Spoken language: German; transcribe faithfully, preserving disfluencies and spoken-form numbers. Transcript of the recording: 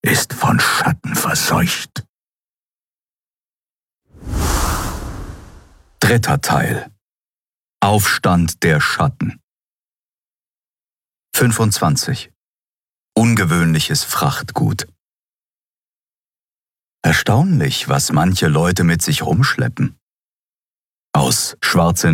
ist von Schatten verseucht. Dritter Teil. Aufstand der Schatten. fünfundzwanzig. Ungewöhnliches Frachtgut. Erstaunlich, was manche Leute mit sich rumschleppen. Aus Schwarze